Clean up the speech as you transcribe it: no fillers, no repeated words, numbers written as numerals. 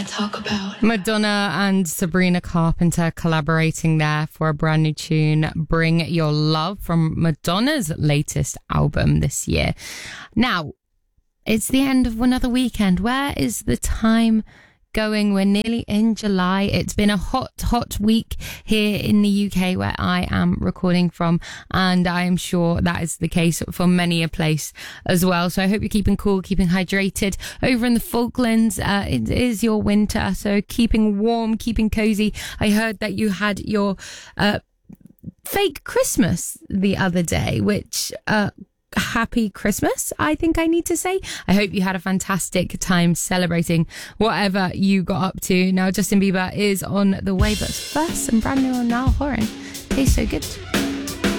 talk about. Madonna and Sabrina Carpenter collaborating there for a brand new tune, Bring Your Love, from Madonna's latest album this year. Now, it's the end of another weekend. Where is the time going? We're nearly in July. It's been a hot week here in the UK where I am recording from, and I am sure that is the case for many a place as well. So I hope you're keeping cool, keeping hydrated. Over in the Falklands, it is your winter, so keeping warm, keeping cozy. I heard that you had your fake Christmas the other day, which happy Christmas, I think I need to say. I hope you had a fantastic time celebrating whatever you got up to. Now, Justin Bieber is on the way, but first, some brand new on Niall Horan. Tastes so good.